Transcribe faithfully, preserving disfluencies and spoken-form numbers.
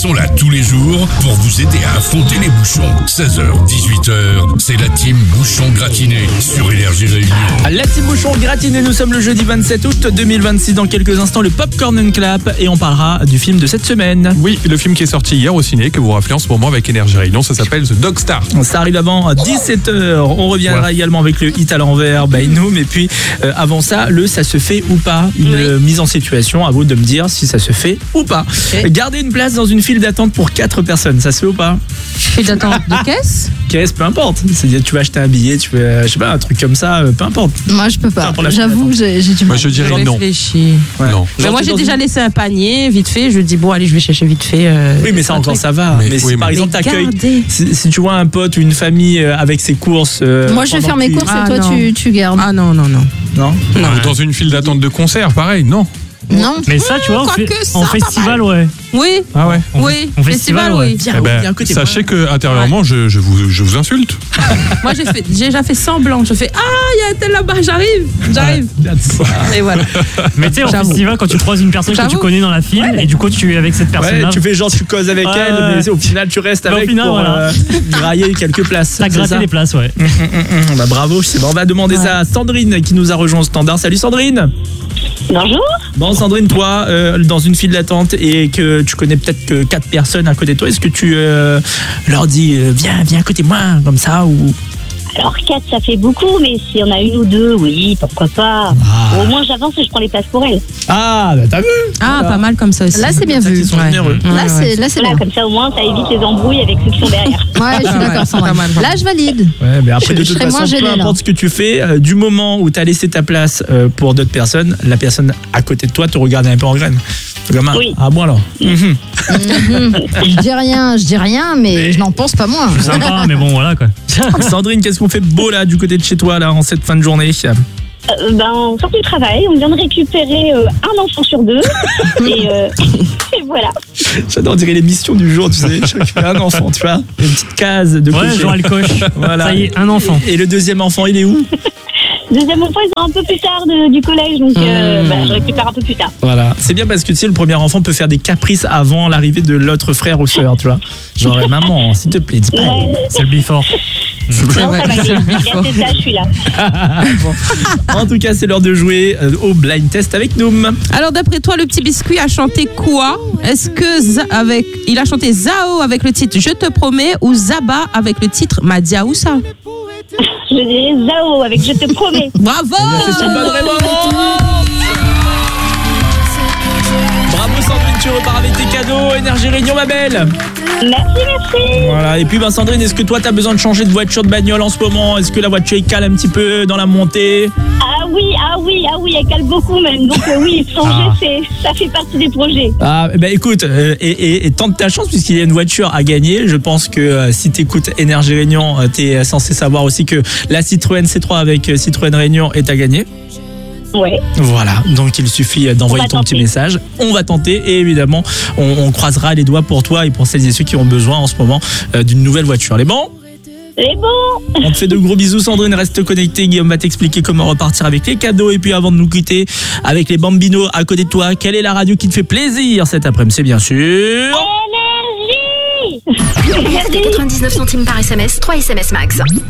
sont là tous les jours pour vous aider à affronter les bouchons. seize heures, dix-huit heures, c'est la team Bouchon Gratiné sur Énergie Réunion. La team Bouchon Gratiné, nous sommes le jeudi vingt-sept août deux mille vingt-six. Dans quelques instants, le Popcorn and Clap et on parlera du film de cette semaine. Oui, le film qui est sorti hier au ciné, que vous rappelez en ce moment avec Énergie Réunion, ça s'appelle The Dog Star. Ça arrive avant dix-sept heures. On reviendra ouais. également avec le hit à l'envers, by Noom. Et puis euh, avant ça, le ça se fait ou pas. Une oui. mise en situation. À vous de me dire si ça se fait ou pas. Okay. Garder une place dans une file d'attente pour quatre personnes, ça se fait ou pas? File d'attente de caisse? Caisse, peu importe. C'est-à-dire tu vas acheter un billet, tu veux, je sais pas, un truc comme ça, peu importe. Moi, je peux pas. J'avoue que j'ai, j'ai du mal. Moi, je dirais non. Ouais. non. Mais moi, j'ai déjà laissé un panier, vite fait. Je dis, bon, allez, je vais chercher vite fait. Euh, oui, mais ça encore, truc. ça va. Mais, mais si, oui, par mais exemple, t'accueilles. Si, si tu vois un pote ou une famille avec ses courses. Euh, moi, je vais faire mes courses ah, et toi, tu, tu gardes. Ah non, non, non. Non. non. Dans une file d'attente de concert, pareil, non. Non. Mais ça, tu vois, en, fait, en festival, ouais. Oui. Ah ouais. En, oui. En festival, ouais. Eh ben, sachez que intérieurement, ouais. je, je, vous, je vous insulte. Moi, j'ai, fait, j'ai déjà fait semblant. Je fais ah, il y a un tel là-bas, j'arrive, j'arrive. Et voilà. Mais tu sais, en J'avoue. festival, quand tu croises une personne J'avoue. que tu connais dans la file, ouais. et du coup, tu es avec cette personne-là. Ouais, tu fais genre, tu causes avec ouais. elle, mais au final, tu restes avec final, pour voilà. euh, grailler quelques places. T'as gratté les places, ouais. Mmh, mmh, mmh. Bah, bravo, c'est bon. On va demander ouais. ça à Sandrine qui nous a rejoint au standard. Salut Sandrine. Bonjour. Bon Sandrine, toi, euh, dans une file d'attente et que tu connais peut-être que quatre personnes à côté de toi, est-ce que tu euh, leur dis euh, viens, viens à côté de moi, comme ça ou... Alors quatre, ça fait beaucoup, mais s'il y en a une ou deux, oui, pourquoi pas. Ah. Au moins j'avance et je prends les places pour elles. Ah, bah t'as vu. Ah, voilà. Pas mal comme ça aussi. Là c'est bien vu. Ouais. Ouais. Là, ouais, c'est, là c'est voilà, bien. Comme ça au moins ça évite les embrouilles avec ceux qui sont derrière. Ouais, je suis d'accord, Sandrine. Là je valide. Ouais, mais après de toute façon, peu importe ce que tu fais, euh, du moment où t'as laissé ta place euh, pour d'autres personnes, la personne à côté de toi te regarde un peu en graine. Comme un, oui. Ah bon alors. Mm-hmm. Mm-hmm. Je dis rien, je dis rien, mais, mais... je n'en pense pas moins. C'est sympa, mais bon voilà quoi. Sandrine, qu'est-ce qu'on fait beau là du côté de chez toi là en cette fin de journée? euh, ben, on sort du travail, on vient de récupérer euh, un enfant sur deux et, euh, et voilà. J'adore dire l'émission du jour, tu sais, j'ai récupéré un enfant, tu vois, une petite case de ouais, genre elle coche. Voilà. Ça y est, un enfant. Et le deuxième enfant, il est où? Deuxième enfant, ils sont un peu plus tard de, du collège, donc euh, mmh. bah, je récupère un peu plus tard. Voilà, c'est bien parce que tu sais, le premier enfant peut faire des caprices avant l'arrivée de l'autre frère ou sœur, tu vois. Genre, maman, s'il te plaît, dis pas. Ouais. C'est le before. Non, ça va, il a gâté ça, je suis là. Bon. En tout cas, c'est l'heure de jouer au blind test avec Noom. Alors, d'après toi, le petit biscuit a chanté quoi? Est-ce que Z- avec, il a chanté Zao avec le titre Je te promets ou Zaba avec le titre Madia Oussa? Je dirais Zao avec Je te promets. Bravo! C'est une bonne réponse! Bravo Sandrine, tu repars avec tes cadeaux. Énergie Réunion, ma belle. Merci, merci. Voilà, et puis ben, Sandrine, est-ce que toi, tu as besoin de changer de voiture, de bagnole en ce moment? Est-ce que la voiture, elle cale un petit peu dans la montée? Ah oui, ah oui, ah oui, elle cale beaucoup même. Donc euh, oui, changer, ah. c'est, ça fait partie des projets. Ah, ben écoute, euh, et, et, et tente ta chance puisqu'il y a une voiture à gagner. Je pense que euh, si tu écoutes Énergie Réunion, euh, tu es censé savoir aussi que la Citroën C trois avec euh, Citroën Réunion est à gagner. Ouais. Voilà, donc il suffit d'envoyer ton tenter. petit message. On va tenter et évidemment, on, on croisera les doigts pour toi et pour celles et ceux qui ont besoin en ce moment euh, d'une nouvelle voiture. Les bons ? Les bons. On te fait de gros bisous, Sandrine. Reste connectée. Guillaume va t'expliquer comment repartir avec les cadeaux. Et puis avant de nous quitter avec les bambinos à côté de toi, quelle est la radio qui te fait plaisir cet après-midi? C'est bien sûr... Énergie. quatre-vingt-dix-neuf centimes par S M S, trois S M S max.